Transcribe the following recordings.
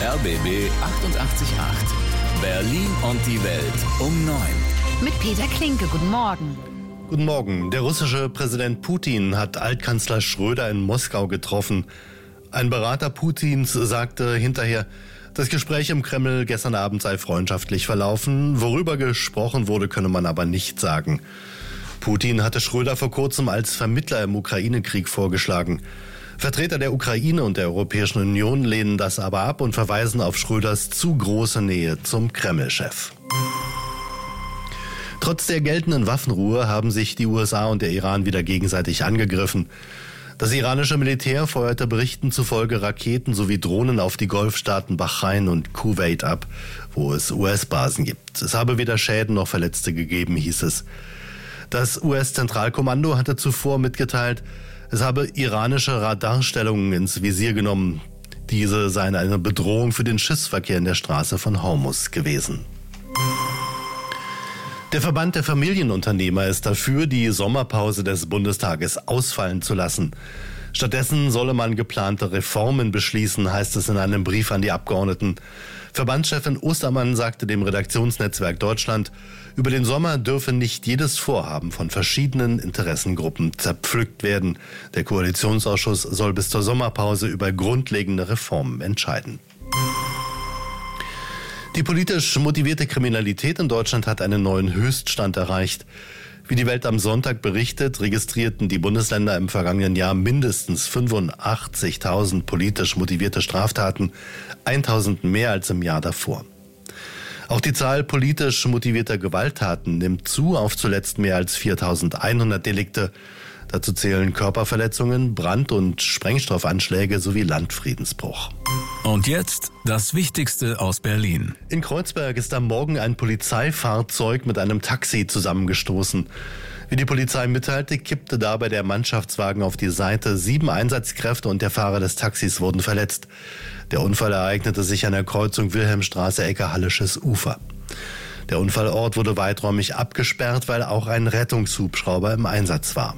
RBB 888. Berlin und die Welt um 9. Mit Peter Klinke. Guten Morgen. Guten Morgen. Der russische Präsident Putin hat Altkanzler Schröder in Moskau getroffen. Ein Berater Putins sagte hinterher, das Gespräch im Kreml gestern Abend sei freundschaftlich verlaufen. Worüber gesprochen wurde, könne man aber nicht sagen. Putin hatte Schröder vor kurzem als Vermittler im Ukraine-Krieg vorgeschlagen. Vertreter der Ukraine und der Europäischen Union lehnen das aber ab und verweisen auf Schröders zu große Nähe zum Kreml-Chef. Trotz der geltenden Waffenruhe haben sich die USA und der Iran wieder gegenseitig angegriffen. Das iranische Militär feuerte Berichten zufolge Raketen sowie Drohnen auf die Golfstaaten Bahrain und Kuwait ab, wo es US-Basen gibt. Es habe weder Schäden noch Verletzte gegeben, hieß es. Das US-Zentralkommando hatte zuvor mitgeteilt, es habe iranische Radarstellungen ins Visier genommen. Diese seien eine Bedrohung für den Schiffsverkehr in der Straße von Hormuz gewesen. Der Verband der Familienunternehmer ist dafür, die Sommerpause des Bundestages ausfallen zu lassen. Stattdessen solle man geplante Reformen beschließen, heißt es in einem Brief an die Abgeordneten. Verbandschefin Ostermann sagte dem Redaktionsnetzwerk Deutschland, über den Sommer dürfe nicht jedes Vorhaben von verschiedenen Interessengruppen zerpflückt werden. Der Koalitionsausschuss soll bis zur Sommerpause über grundlegende Reformen entscheiden. Die politisch motivierte Kriminalität in Deutschland hat einen neuen Höchststand erreicht. Wie die Welt am Sonntag berichtet, registrierten die Bundesländer im vergangenen Jahr mindestens 85.000 politisch motivierte Straftaten, 1.000 mehr als im Jahr davor. Auch die Zahl politisch motivierter Gewalttaten nimmt zu auf zuletzt mehr als 4.100 Delikte. Dazu zählen Körperverletzungen, Brand- und Sprengstoffanschläge sowie Landfriedensbruch. Und jetzt das Wichtigste aus Berlin. In Kreuzberg ist am Morgen ein Polizeifahrzeug mit einem Taxi zusammengestoßen. Wie die Polizei mitteilte, kippte dabei der Mannschaftswagen auf die Seite. 7 Einsatzkräfte und der Fahrer des Taxis wurden verletzt. Der Unfall ereignete sich an der Kreuzung Wilhelmstraße, Ecke Hallisches Ufer. Der Unfallort wurde weiträumig abgesperrt, weil auch ein Rettungshubschrauber im Einsatz war.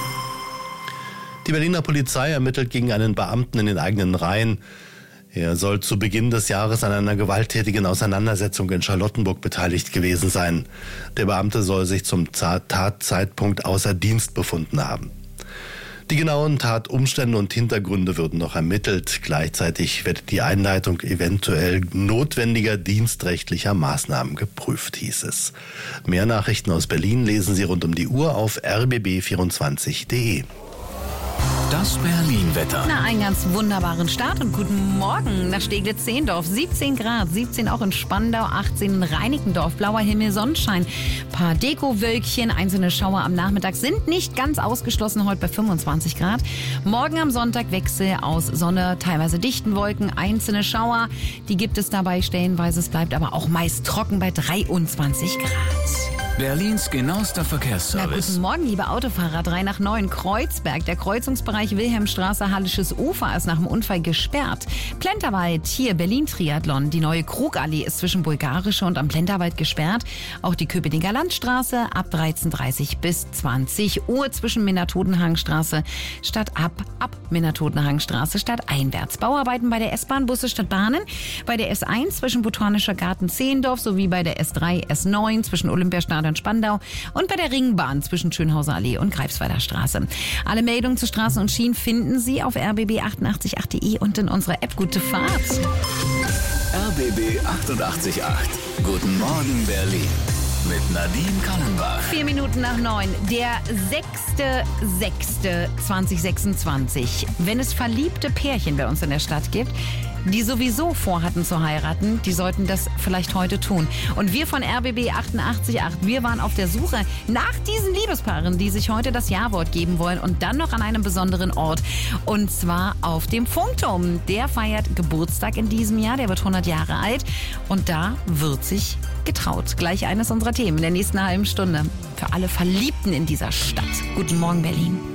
Die Berliner Polizei ermittelt gegen einen Beamten in den eigenen Reihen. Er soll zu Beginn des Jahres an einer gewalttätigen Auseinandersetzung in Charlottenburg beteiligt gewesen sein. Der Beamte soll sich zum Tatzeitpunkt außer Dienst befunden haben. Die genauen Tatumstände und Hintergründe würden noch ermittelt. Gleichzeitig wird die Einleitung eventuell notwendiger dienstrechtlicher Maßnahmen geprüft, hieß es. Mehr Nachrichten aus Berlin lesen Sie rund um die Uhr auf rbb24.de. Das Berlin-Wetter. Einen ganz wunderbaren Start und guten Morgen nach Steglitz-Zehendorf. 17 Grad, 17 auch in Spandau, 18 in Reinickendorf. Blauer Himmel, Sonnenschein, paar Dekowölkchen, einzelne Schauer am Nachmittag sind nicht ganz ausgeschlossen, heute bei 25 Grad. Morgen am Sonntag Wechsel aus Sonne, teilweise dichten Wolken, einzelne Schauer. Die gibt es dabei stellenweise, es bleibt aber auch meist trocken bei 23 Grad. Berlins genauester Verkehrsservice. Guten Morgen, liebe Autofahrer. 3 nach 9 Kreuzberg. Der Kreuzungsbereich Wilhelmstraße, Hallisches Ufer ist nach dem Unfall gesperrt. Plenterwald, hier Berlin-Triathlon. Die neue Krugallee ist zwischen Bulgarische und am Plenterwald gesperrt. Auch die Köpenicker Landstraße ab 13:30 bis 20 Uhr zwischen Minna-Totenhagenstraße statt ab Minna-Totenhagenstraße statt einwärts. Bauarbeiten bei der S-Bahn, Busse statt Bahnen. Bei der S1 zwischen Botanischer Garten Zehendorf sowie bei der S3, S9 zwischen Olympiastadion Spandau und bei der Ringbahn zwischen Schönhauser Allee und Greifswalder Straße. Alle Meldungen zu Straßen und Schienen finden Sie auf rbb888.de und in unserer App. Gute Fahrt. RBB 888. Guten Morgen Berlin. Mit Nadine Kallenbach. 4 Minuten nach 9. Der 6.6.2026. Wenn es verliebte Pärchen bei uns in der Stadt gibt, die sowieso vorhatten zu heiraten, die sollten das vielleicht heute tun. Und wir von RBB 888, wir waren auf der Suche nach diesen Liebespaaren, die sich heute das Ja-Wort geben wollen und dann noch an einem besonderen Ort. Und zwar auf dem Funkturm. Der feiert Geburtstag in diesem Jahr, der wird 100 Jahre alt und da wird sich getraut. Gleich eines unserer Themen in der nächsten halben Stunde. Für alle Verliebten in dieser Stadt. Guten Morgen, Berlin.